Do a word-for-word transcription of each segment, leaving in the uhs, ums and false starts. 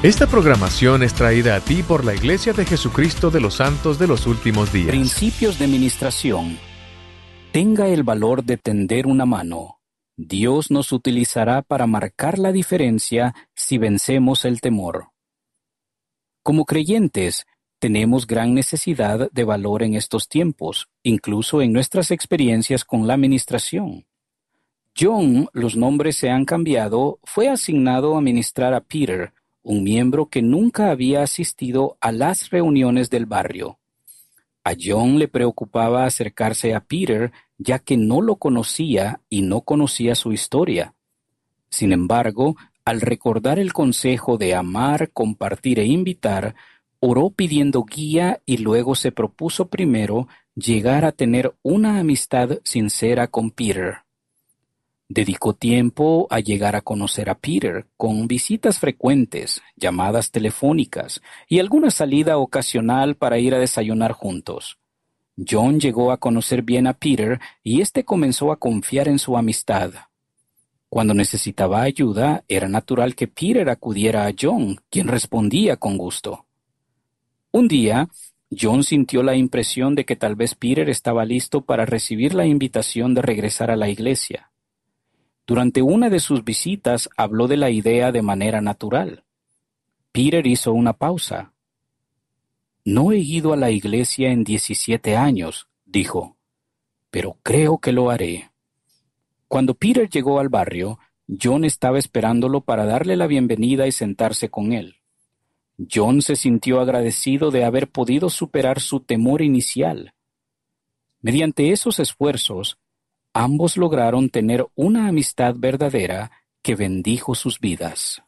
Esta programación es traída a ti por la Iglesia de Jesucristo de los Santos de los Últimos Días. Principios de ministración. Tenga el valor de tender una mano. Dios nos utilizará para marcar la diferencia si vencemos el temor. Como creyentes, tenemos gran necesidad de valor en estos tiempos, incluso en nuestras experiencias con la ministración. John, los nombres se han cambiado, fue asignado a ministrar a Peter, un miembro que nunca había asistido a las reuniones del barrio. A John le preocupaba acercarse a Peter, ya que no lo conocía y no conocía su historia. Sin embargo, al recordar el consejo de amar, compartir e invitar, oró pidiendo guía y luego se propuso primero llegar a tener una amistad sincera con Peter. Dedicó tiempo a llegar a conocer a Peter, con visitas frecuentes, llamadas telefónicas y alguna salida ocasional para ir a desayunar juntos. John llegó a conocer bien a Peter y éste comenzó a confiar en su amistad. Cuando necesitaba ayuda, era natural que Peter acudiera a John, quien respondía con gusto. Un día, John sintió la impresión de que tal vez Peter estaba listo para recibir la invitación de regresar a la iglesia. Durante una de sus visitas habló de la idea de manera natural. Peter hizo una pausa. «No he ido a la iglesia en diecisiete años», dijo, «pero creo que lo haré». Cuando Peter llegó al barrio, John estaba esperándolo para darle la bienvenida y sentarse con él. John se sintió agradecido de haber podido superar su temor inicial. Mediante esos esfuerzos, ambos lograron tener una amistad verdadera que bendijo sus vidas.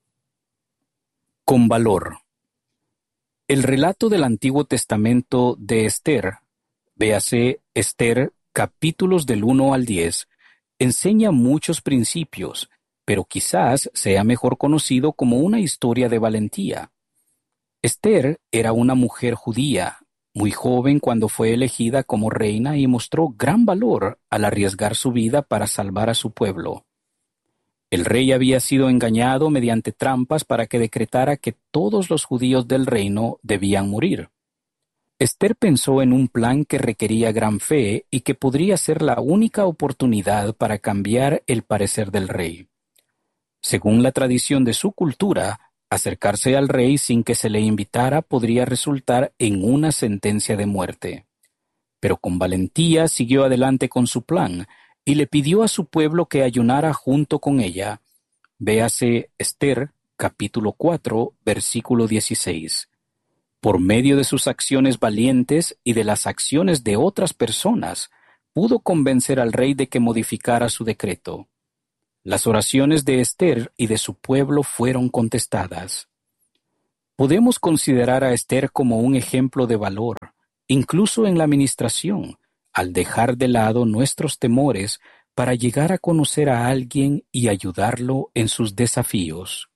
Con valor. El relato del Antiguo Testamento de Esther, véase Esther, capítulos del uno al diez, enseña muchos principios, pero quizás sea mejor conocido como una historia de valentía. Esther era una mujer judía, muy joven cuando fue elegida como reina y mostró gran valor al arriesgar su vida para salvar a su pueblo. El rey había sido engañado mediante trampas para que decretara que todos los judíos del reino debían morir. Esther pensó en un plan que requería gran fe y que podría ser la única oportunidad para cambiar el parecer del rey. Según la tradición de su cultura, acercarse al rey sin que se le invitara podría resultar en una sentencia de muerte. Pero con valentía siguió adelante con su plan y le pidió a su pueblo que ayunara junto con ella. Véase Esther, capítulo cuatro, versículo dieciséis. Por medio de sus acciones valientes y de las acciones de otras personas, pudo convencer al rey de que modificara su decreto. Las oraciones de Esther y de su pueblo fueron contestadas. Podemos considerar a Esther como un ejemplo de valor, incluso en la ministración, al dejar de lado nuestros temores para llegar a conocer a alguien y ayudarlo en sus desafíos.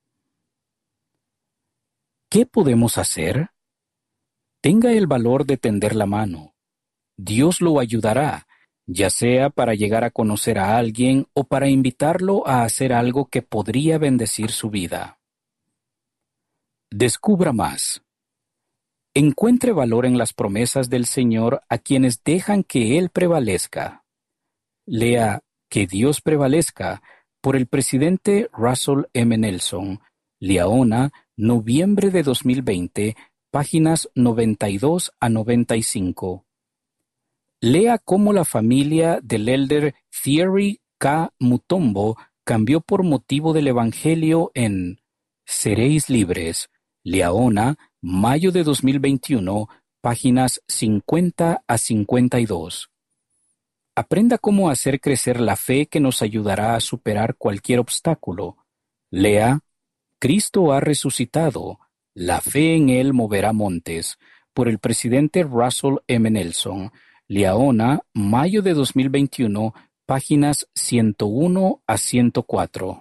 ¿Qué podemos hacer? Tenga el valor de tender la mano. Dios lo ayudará, ya sea para llegar a conocer a alguien o para invitarlo a hacer algo que podría bendecir su vida. Descubra más. Encuentre valor en las promesas del Señor a quienes dejan que Él prevalezca. Lea Que Dios prevalezca por el presidente Russell M. Nelson, Liaona, noviembre de dos mil veinte, páginas noventa y dos a noventa y cinco. Lea cómo la familia del elder Thierry K. Mutombo cambió por motivo del Evangelio en Seréis Libres, Liaona, mayo de dos mil veintiuno, páginas cincuenta a cincuenta y dos. Aprenda cómo hacer crecer la fe que nos ayudará a superar cualquier obstáculo. Lea Cristo ha resucitado, la fe en Él moverá montes, por el presidente Russell M. Nelson, Liaona, mayo de dos mil veintiuno, páginas ciento uno a ciento cuatro.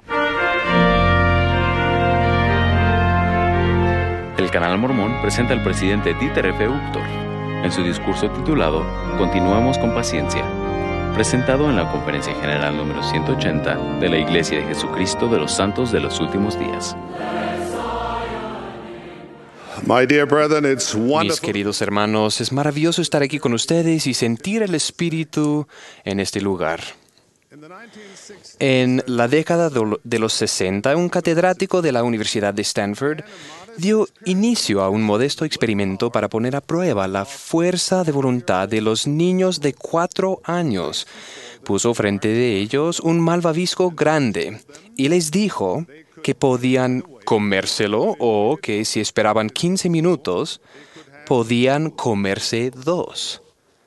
El Canal Mormón presenta al presidente Dieter F. Uchtdorf en su discurso titulado Continuamos con paciencia, presentado en la Conferencia General número ciento ochenta de la Iglesia de Jesucristo de los Santos de los Últimos Días. My dear brethren, it's Mis wonderful. queridos hermanos, es maravilloso estar aquí con ustedes y sentir el Espíritu en este lugar. En la década de los sesenta, un catedrático de la Universidad de Stanford dio inicio a un modesto experimento para poner a prueba la fuerza de voluntad de los niños de cuatro años. Puso frente de ellos un malvavisco grande y les dijo que podían comérselo o que si esperaban quince minutos, podían comerse dos.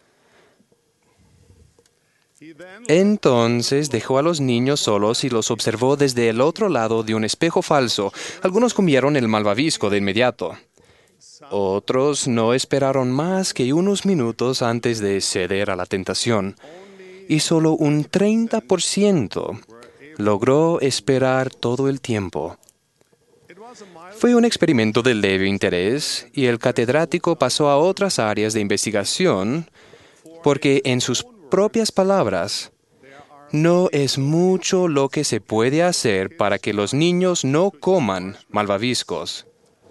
Entonces dejó a los niños solos y los observó desde el otro lado de un espejo falso. Algunos comieron el malvavisco de inmediato. Otros no esperaron más que unos minutos antes de ceder a la tentación. Y solo un treinta por ciento logró esperar todo el tiempo. Fue un experimento de leve interés y el catedrático pasó a otras áreas de investigación porque, en sus propias palabras, no es mucho lo que se puede hacer para que los niños no coman malvaviscos.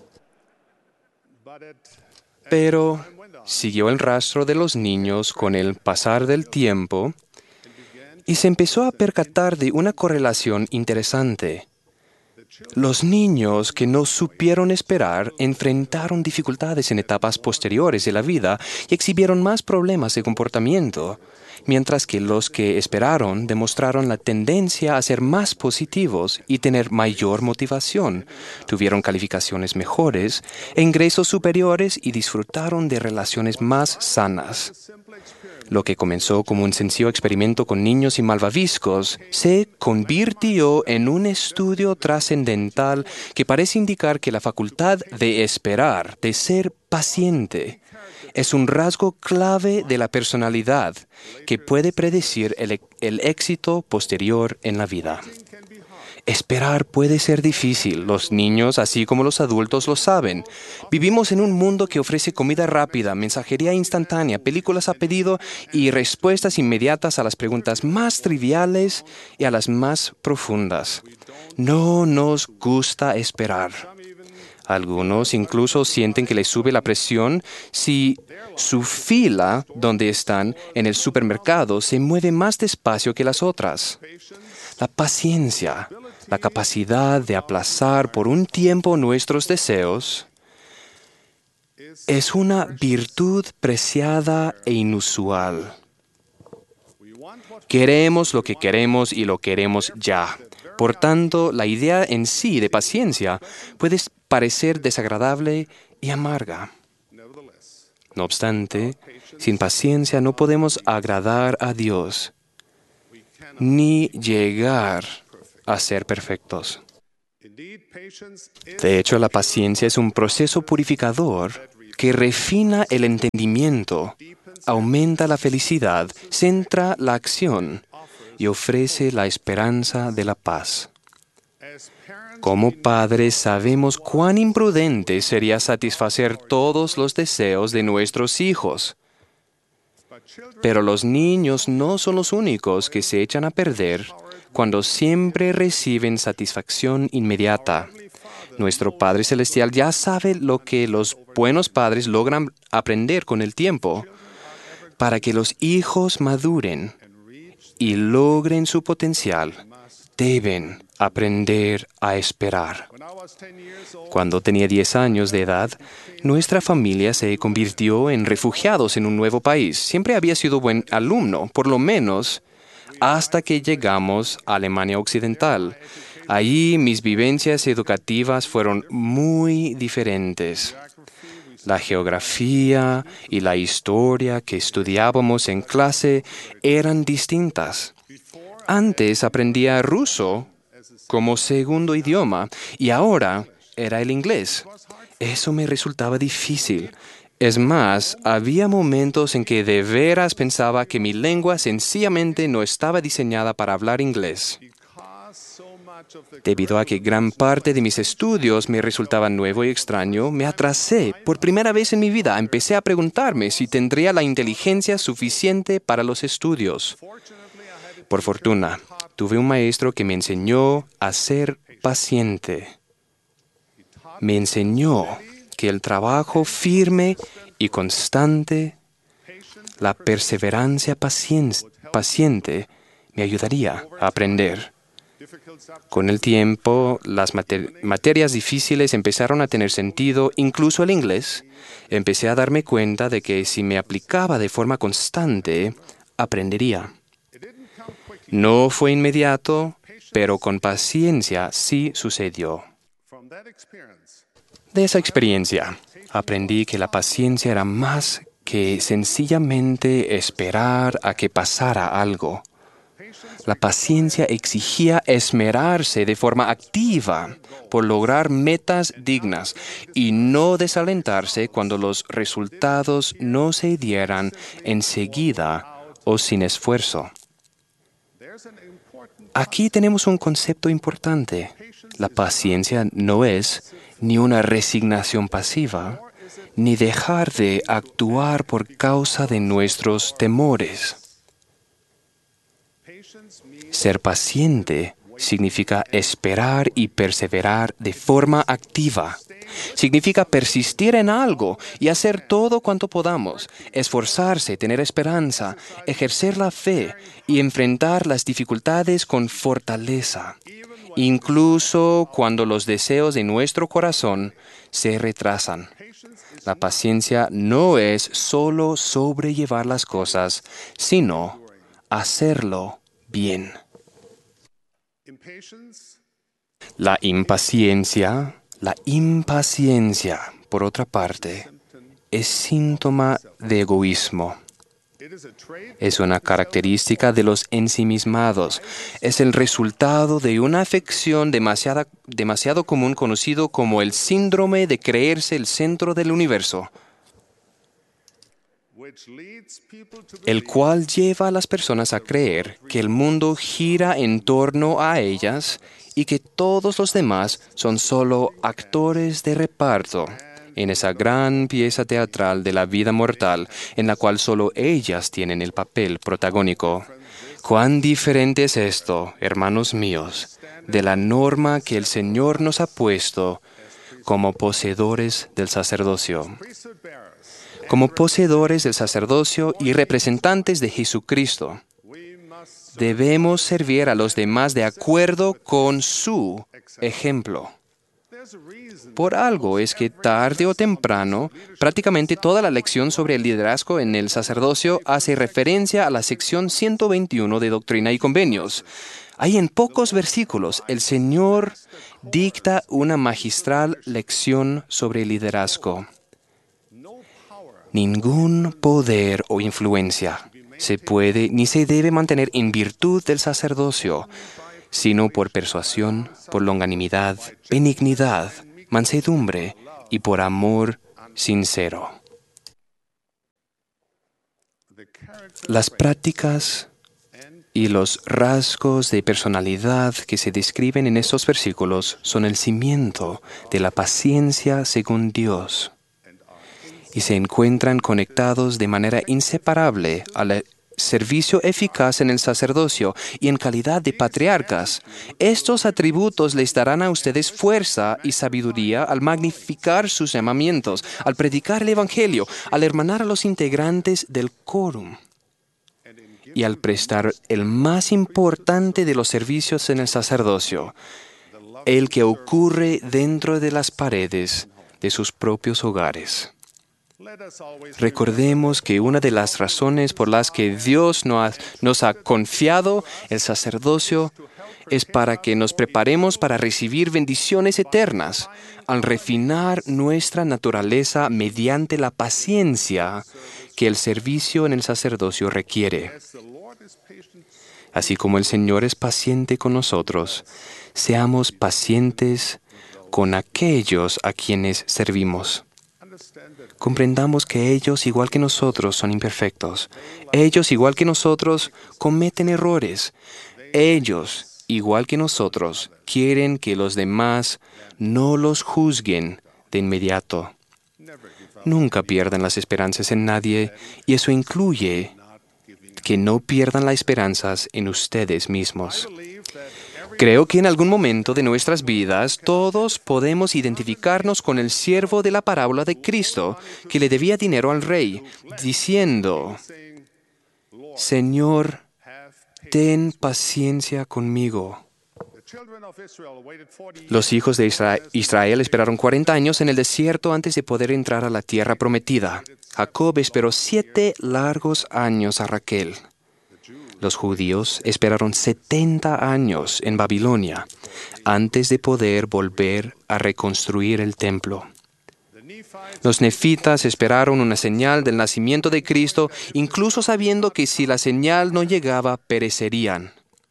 Pero siguió el rastro de los niños con el pasar del tiempo y se empezó a percatar de una correlación interesante. Los niños que no supieron esperar enfrentaron dificultades en etapas posteriores de la vida y exhibieron más problemas de comportamiento, mientras que los que esperaron demostraron la tendencia a ser más positivos y tener mayor motivación, tuvieron calificaciones mejores, ingresos superiores y disfrutaron de relaciones más sanas. Lo que comenzó como un sencillo experimento con niños y malvaviscos se convirtió en un estudio trascendental que parece indicar que la facultad de esperar, de ser paciente, es un rasgo clave de la personalidad que puede predecir el, el éxito posterior en la vida. Esperar puede ser difícil. Los niños, así como los adultos, lo saben. Vivimos en un mundo que ofrece comida rápida, mensajería instantánea, películas a pedido y respuestas inmediatas a las preguntas más triviales y a las más profundas. No nos gusta esperar. Algunos incluso sienten que les sube la presión si su fila donde están en el supermercado se mueve más despacio que las otras. La paciencia, la capacidad de aplazar por un tiempo nuestros deseos, es una virtud preciada e inusual. Queremos lo que queremos y lo queremos ya. Por tanto, la idea en sí de paciencia puede parecer desagradable y amarga. No obstante, sin paciencia no podemos agradar a Dios ni llegar a ser perfectos. De hecho, la paciencia es un proceso purificador que refina el entendimiento, aumenta la felicidad, centra la acción y ofrece la esperanza de la paz. Como padres sabemos cuán imprudente sería satisfacer todos los deseos de nuestros hijos. Pero los niños no son los únicos que se echan a perder cuando siempre reciben satisfacción inmediata. Nuestro Padre Celestial ya sabe lo que los buenos padres logran aprender con el tiempo. Para que los hijos maduren y logren su potencial, deben aprender a esperar. Cuando tenía diez años de edad, nuestra familia se convirtió en refugiados en un nuevo país. Siempre había sido buen alumno, por lo menos hasta que llegamos a Alemania Occidental. Allí mis vivencias educativas fueron muy diferentes. La geografía y la historia que estudiábamos en clase eran distintas. Antes aprendía ruso como segundo idioma y ahora era el inglés. Eso me resultaba difícil. Es más, había momentos en que de veras pensaba que mi lengua sencillamente no estaba diseñada para hablar inglés. Debido a que gran parte de mis estudios me resultaba nuevo y extraño, me atrasé. Por primera vez en mi vida empecé a preguntarme si tendría la inteligencia suficiente para los estudios. Por fortuna, tuve un maestro que me enseñó a ser paciente. Me enseñó que el trabajo firme y constante, la perseverancia pacien- paciente, me ayudaría a aprender. Con el tiempo, las mater- materias difíciles empezaron a tener sentido, incluso el inglés. Empecé a darme cuenta de que si me aplicaba de forma constante, aprendería. No fue inmediato, pero con paciencia sí sucedió. De esa experiencia, aprendí que la paciencia era más que sencillamente esperar a que pasara algo. La paciencia exigía esmerarse de forma activa por lograr metas dignas y no desalentarse cuando los resultados no se dieran enseguida o sin esfuerzo. Aquí tenemos un concepto importante. La paciencia no es ni una resignación pasiva, ni dejar de actuar por causa de nuestros temores. Ser paciente significa esperar y perseverar de forma activa. Significa persistir en algo y hacer todo cuanto podamos, esforzarse, tener esperanza, ejercer la fe y enfrentar las dificultades con fortaleza, incluso cuando los deseos de nuestro corazón se retrasan. La paciencia no es solo sobrellevar las cosas, sino hacerlo bien. La impaciencia, la impaciencia, por otra parte, es síntoma de egoísmo. Es una característica de los ensimismados. Es el resultado de una afección demasiado, demasiado común conocido como el síndrome de creerse el centro del universo, el cual lleva a las personas a creer que el mundo gira en torno a ellas y que todos los demás son solo actores de reparto en esa gran pieza teatral de la vida mortal en la cual solo ellas tienen el papel protagónico. Cuán diferente es esto, hermanos míos, de la norma que el Señor nos ha puesto como poseedores del sacerdocio. Como poseedores del sacerdocio y representantes de Jesucristo, debemos servir a los demás de acuerdo con su ejemplo. Por algo es que tarde o temprano, prácticamente toda la lección sobre el liderazgo en el sacerdocio hace referencia a la sección ciento veintiuno de Doctrina y Convenios. Ahí en pocos versículos, el Señor dicta una magistral lección sobre el liderazgo. Ningún poder o influencia se puede ni se debe mantener en virtud del sacerdocio, sino por persuasión, por longanimidad, benignidad, mansedumbre y por amor sincero. Las prácticas y los rasgos de personalidad que se describen en estos versículos son el cimiento de la paciencia según Dios y se encuentran conectados de manera inseparable al servicio eficaz en el sacerdocio y en calidad de patriarcas. Estos atributos les darán a ustedes fuerza y sabiduría al magnificar sus llamamientos, al predicar el Evangelio, al hermanar a los integrantes del quórum y al prestar el más importante de los servicios en el sacerdocio, el que ocurre dentro de las paredes de sus propios hogares. Recordemos que una de las razones por las que Dios nos ha confiado el sacerdocio es para que nos preparemos para recibir bendiciones eternas, al refinar nuestra naturaleza mediante la paciencia que el servicio en el sacerdocio requiere. Así como el Señor es paciente con nosotros, seamos pacientes con aquellos a quienes servimos. Comprendamos que ellos, igual que nosotros, son imperfectos. Ellos, igual que nosotros, cometen errores. Ellos, igual que nosotros, quieren que los demás no los juzguen de inmediato. Nunca pierdan las esperanzas en nadie, y eso incluye que no pierdan las esperanzas en ustedes mismos. Creo que en algún momento de nuestras vidas todos podemos identificarnos con el siervo de la parábola de Cristo que le debía dinero al rey, diciendo: Señor, ten paciencia conmigo. Los hijos de Isra- Israel esperaron cuarenta años en el desierto antes de poder entrar a la tierra prometida. Jacob esperó siete largos años a Raquel. Los judíos esperaron setenta años en Babilonia antes de poder volver a reconstruir el templo. Los nefitas esperaron una señal del nacimiento de Cristo, incluso sabiendo que si la señal no llegaba, perecerían.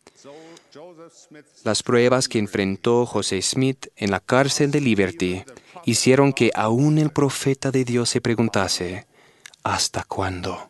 Las pruebas que enfrentó José Smith en la cárcel de Liberty hicieron que aún el profeta de Dios se preguntase: ¿hasta cuándo?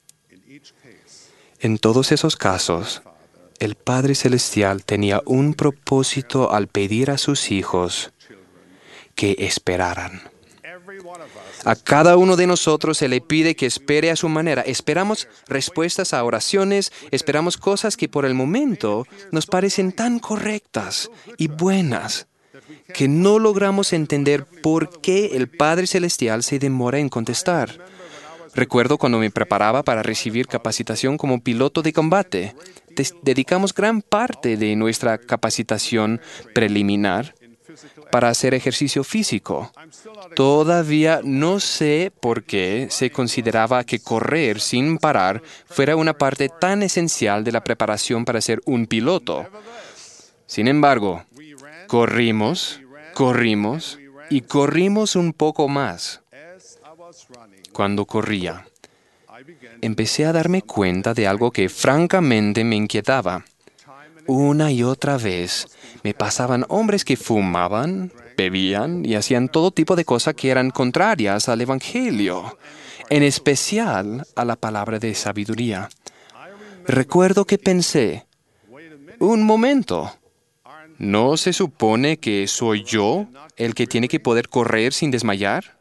En todos esos casos, el Padre Celestial tenía un propósito al pedir a sus hijos que esperaran. A cada uno de nosotros se le pide que espere a su manera. Esperamos respuestas a oraciones, esperamos cosas que por el momento nos parecen tan correctas y buenas que no logramos entender por qué el Padre Celestial se demora en contestar. Recuerdo cuando me preparaba para recibir capacitación como piloto de combate. Des- dedicamos gran parte de nuestra capacitación preliminar para hacer ejercicio físico. Todavía no sé por qué se consideraba que correr sin parar fuera una parte tan esencial de la preparación para ser un piloto. Sin embargo, corrimos, corrimos y corrimos un poco más. Cuando corría, empecé a darme cuenta de algo que francamente me inquietaba. Una y otra vez me pasaban hombres que fumaban, bebían y hacían todo tipo de cosas que eran contrarias al Evangelio, en especial a la palabra de sabiduría. Recuerdo que pensé: un momento, ¿no se supone que soy yo el que tiene que poder correr sin desmayar?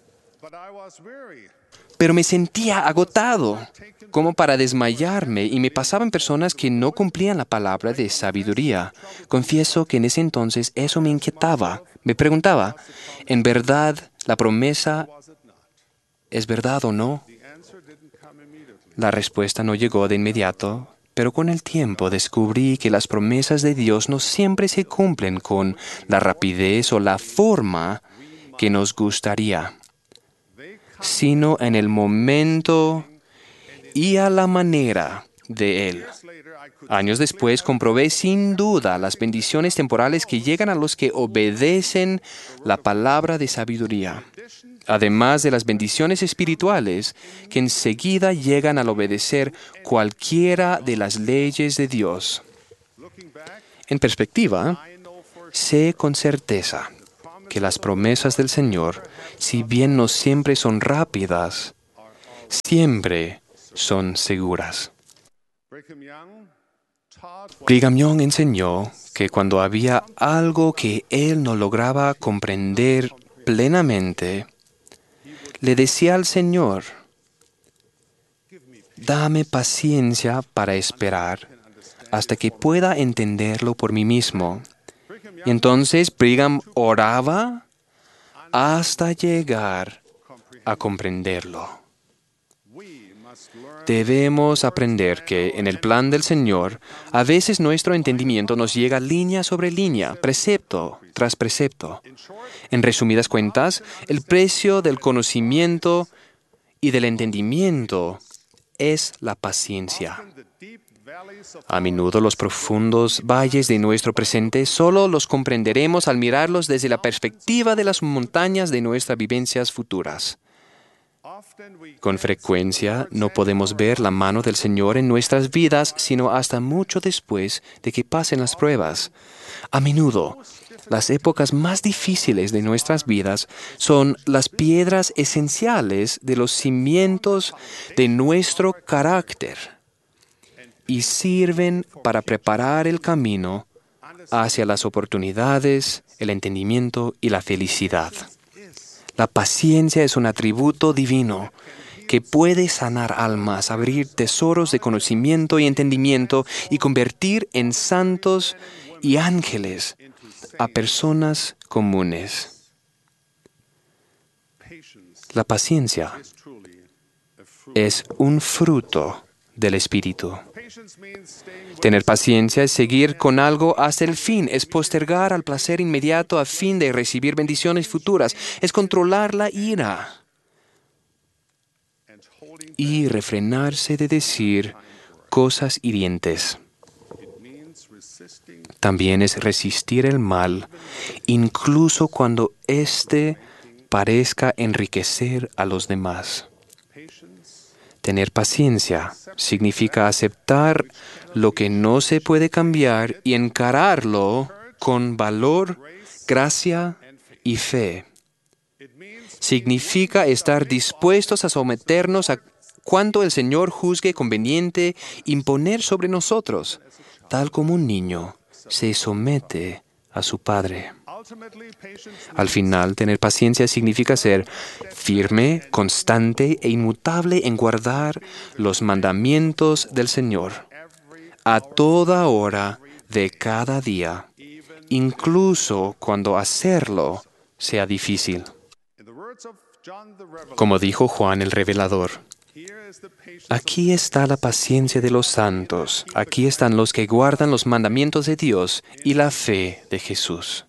Pero me sentía agotado, como para desmayarme, y me pasaban personas que no cumplían la palabra de sabiduría. Confieso que en ese entonces eso me inquietaba. Me preguntaba, ¿en verdad la promesa es verdad o no? La respuesta no llegó de inmediato, pero con el tiempo descubrí que las promesas de Dios no siempre se cumplen con la rapidez o la forma que nos gustaría, sino en el momento y a la manera de Él. Años después comprobé sin duda las bendiciones temporales que llegan a los que obedecen la palabra de sabiduría, además de las bendiciones espirituales que enseguida llegan al obedecer cualquiera de las leyes de Dios. En perspectiva, sé con certeza que las promesas del Señor, si bien no siempre son rápidas, siempre son seguras. Brigham Young enseñó que cuando había algo que él no lograba comprender plenamente, le decía al Señor: dame paciencia para esperar hasta que pueda entenderlo por mí mismo. Y entonces Brigham oraba hasta llegar a comprenderlo. Debemos aprender que en el plan del Señor, a veces nuestro entendimiento nos llega línea sobre línea, precepto tras precepto. En resumidas cuentas, el precio del conocimiento y del entendimiento es la paciencia. A menudo los profundos valles de nuestro presente solo los comprenderemos al mirarlos desde la perspectiva de las montañas de nuestras vivencias futuras. Con frecuencia no podemos ver la mano del Señor en nuestras vidas sino hasta mucho después de que pasen las pruebas. A menudo, las épocas más difíciles de nuestras vidas son las piedras esenciales de los cimientos de nuestro carácter y sirven para preparar el camino hacia las oportunidades, el entendimiento y la felicidad. La paciencia es un atributo divino que puede sanar almas, abrir tesoros de conocimiento y entendimiento y convertir en santos y ángeles a personas comunes. La paciencia es un fruto del Espíritu. Tener paciencia es seguir con algo hasta el fin, es postergar al placer inmediato a fin de recibir bendiciones futuras, es controlar la ira y refrenarse de decir cosas hirientes. También es resistir el mal, incluso cuando éste parezca enriquecer a los demás. Tener paciencia significa aceptar lo que no se puede cambiar y encararlo con valor, gracia y fe. Significa estar dispuestos a someternos a cuanto el Señor juzgue conveniente imponer sobre nosotros, tal como un niño se somete a su padre. Al final, tener paciencia significa ser firme, constante e inmutable en guardar los mandamientos del Señor a toda hora de cada día, incluso cuando hacerlo sea difícil. Como dijo Juan el Revelador, aquí está la paciencia de los santos, aquí están los que guardan los mandamientos de Dios y la fe de Jesús.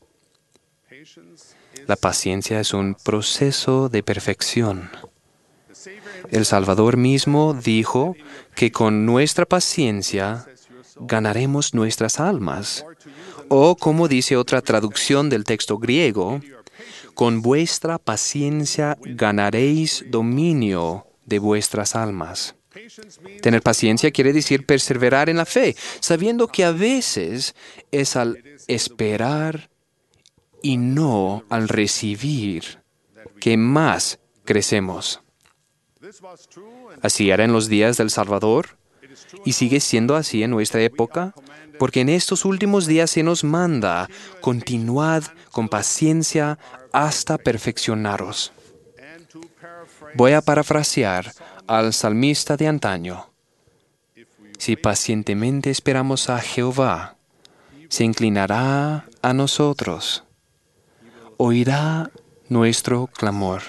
La paciencia es un proceso de perfección. El Salvador mismo dijo que con nuestra paciencia ganaremos nuestras almas. O, como dice otra traducción del texto griego, con vuestra paciencia ganaréis dominio de vuestras almas. Tener paciencia quiere decir perseverar en la fe, sabiendo que a veces es al esperar y no al recibir que más crecemos. Así era en los días del Salvador y sigue siendo así en nuestra época, porque en estos últimos días se nos manda, continuad con paciencia hasta perfeccionaros. Voy a parafrasear al salmista de antaño. Si pacientemente esperamos a Jehová, se inclinará a nosotros, oirá nuestro clamor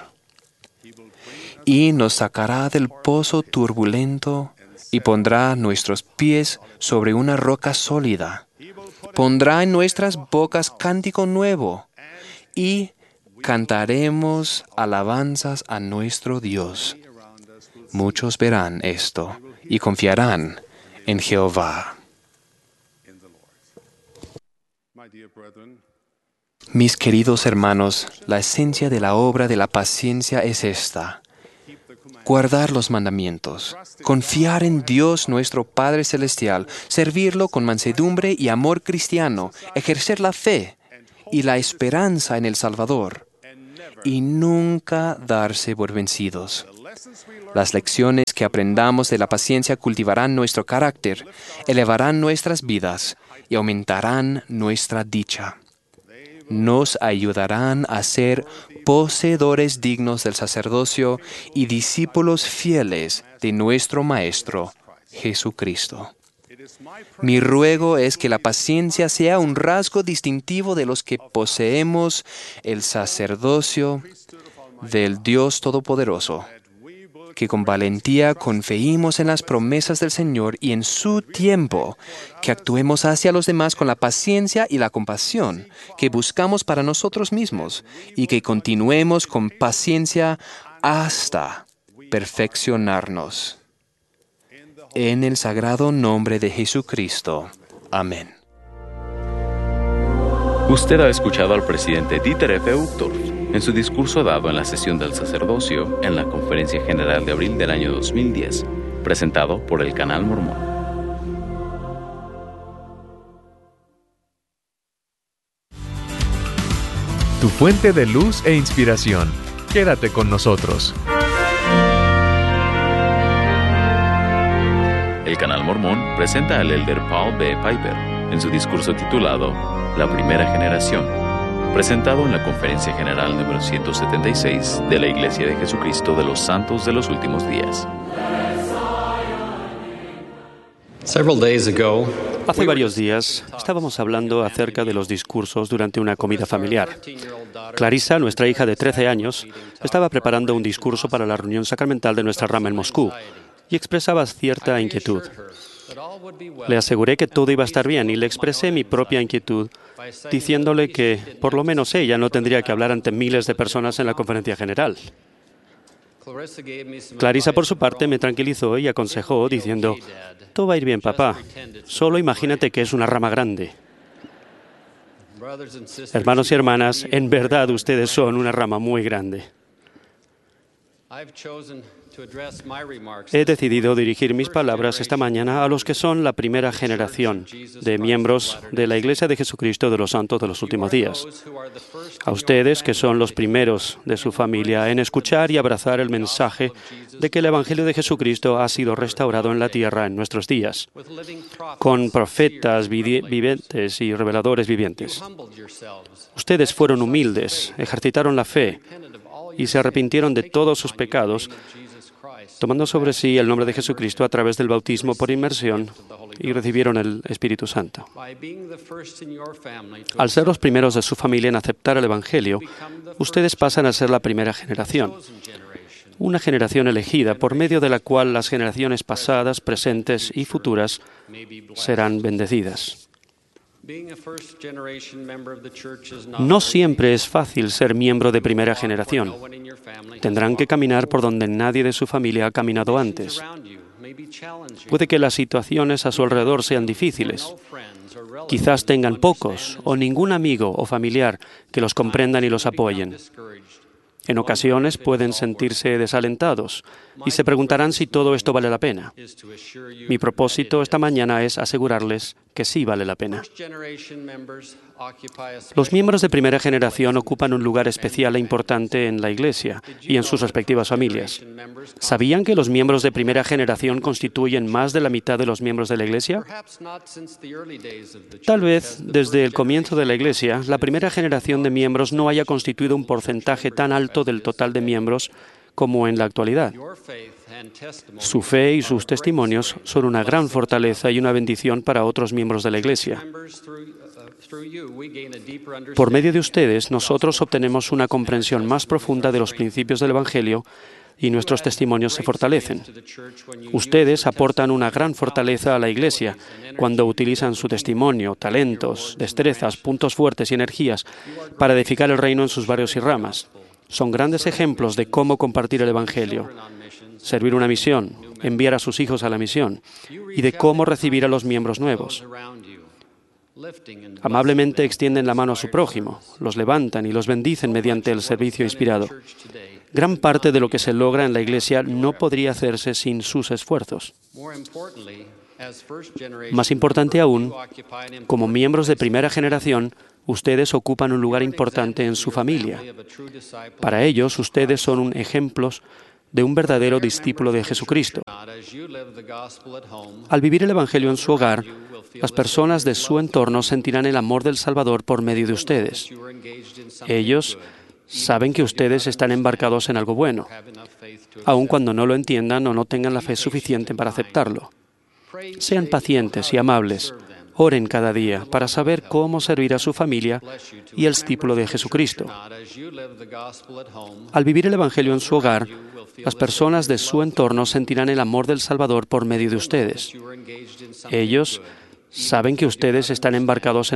y nos sacará del pozo turbulento y pondrá nuestros pies sobre una roca sólida. Pondrá en nuestras bocas cántico nuevo y cantaremos alabanzas a nuestro Dios. Muchos verán esto y confiarán en Jehová. Mis queridos hermanos, la esencia de la obra de la paciencia es esta: guardar los mandamientos, confiar en Dios nuestro Padre Celestial, servirlo con mansedumbre y amor cristiano, ejercer la fe y la esperanza en el Salvador, y nunca darse por vencidos. Las lecciones que aprendamos de la paciencia cultivarán nuestro carácter, elevarán nuestras vidas y aumentarán nuestra dicha. Nos ayudarán a ser poseedores dignos del sacerdocio y discípulos fieles de nuestro Maestro, Jesucristo. Mi ruego es que la paciencia sea un rasgo distintivo de los que poseemos el sacerdocio del Dios Todopoderoso, que con valentía confiemos en las promesas del Señor y en su tiempo, que actuemos hacia los demás con la paciencia y la compasión que buscamos para nosotros mismos y que continuemos con paciencia hasta perfeccionarnos. En el sagrado nombre de Jesucristo. Amén. Usted ha escuchado al presidente Dieter F. Uchtdorf en su discurso dado en la sesión del sacerdocio en la Conferencia General de abril del año dos mil diez, presentado por el Canal Mormón. Tu fuente de luz e inspiración. Quédate con nosotros. El Canal Mormón presenta al elder Paul B. Piper en su discurso titulado La Primera Generación, presentado en la Conferencia General número ciento setenta y seis de la Iglesia de Jesucristo de los Santos de los Últimos Días. Hace varios días estábamos hablando acerca de los discursos durante una comida familiar. Clarisa, nuestra hija de trece años, estaba preparando un discurso para la reunión sacramental de nuestra rama en Moscú y expresaba cierta inquietud. Le aseguré que todo iba a estar bien y le expresé mi propia inquietud diciéndole que por lo menos ella no tendría que hablar ante miles de personas en la conferencia general. Clarisa, por su parte, me tranquilizó y aconsejó diciendo: «Todo va a ir bien, papá. Solo imagínate que es una rama grande». Hermanos y hermanas, en verdad ustedes son una rama muy grande. He decidido dirigir mis palabras esta mañana a los que son la primera generación de miembros de la Iglesia de Jesucristo de los Santos de los Últimos Días. A ustedes, que son los primeros de su familia en escuchar y abrazar el mensaje de que el Evangelio de Jesucristo ha sido restaurado en la tierra en nuestros días, con profetas vivientes y reveladores vivientes. Ustedes fueron humildes, ejercitaron la fe y se arrepintieron de todos sus pecados, tomando sobre sí el nombre de Jesucristo a través del bautismo por inmersión, y recibieron el Espíritu Santo. Al ser los primeros de su familia en aceptar el Evangelio, ustedes pasan a ser la primera generación, una generación elegida por medio de la cual las generaciones pasadas, presentes y futuras serán bendecidas. No siempre es fácil ser miembro de primera generación. Tendrán que caminar por donde nadie de su familia ha caminado antes. Puede que las situaciones a su alrededor sean difíciles. Quizás tengan pocos o ningún amigo o familiar que los comprendan y los apoyen. En ocasiones pueden sentirse desalentados y se preguntarán si todo esto vale la pena. Mi propósito esta mañana es asegurarles que sí vale la pena. Los miembros de primera generación ocupan un lugar especial e importante en la Iglesia y en sus respectivas familias. ¿Sabían que los miembros de primera generación constituyen más de la mitad de los miembros de la Iglesia? Tal vez, desde el comienzo de la Iglesia, la primera generación de miembros no haya constituido un porcentaje tan alto del total de miembros como en la actualidad. Su fe y sus testimonios son una gran fortaleza y una bendición para otros miembros de la Iglesia. Por medio de ustedes, nosotros obtenemos una comprensión más profunda de los principios del Evangelio y nuestros testimonios se fortalecen. Ustedes aportan una gran fortaleza a la Iglesia cuando utilizan su testimonio, talentos, destrezas, puntos fuertes y energías para edificar el reino en sus barrios y ramas. Son grandes ejemplos de cómo compartir el Evangelio, servir una misión, enviar a sus hijos a la misión y de cómo recibir a los miembros nuevos. Amablemente extienden la mano a su prójimo, los levantan y los bendicen mediante el servicio inspirado. Gran parte de lo que se logra en la Iglesia no podría hacerse sin sus esfuerzos. Más importante aún, como miembros de primera generación, ustedes ocupan un lugar importante en su familia. Para ellos, ustedes son un ejemplo de un verdadero discípulo de Jesucristo. Al vivir el Evangelio en su hogar, las personas de su entorno sentirán el amor del Salvador por medio de ustedes. Ellos saben que ustedes están embarcados en algo bueno, aun cuando no lo entiendan o no tengan la fe suficiente para aceptarlo. Sean pacientes y amables. Oren cada día para saber cómo servir a su familia y al discípulo de Jesucristo. Al vivir el Evangelio en su hogar, las personas de su entorno sentirán el amor del Salvador por medio de ustedes. Ellos saben que ustedes están embarcados en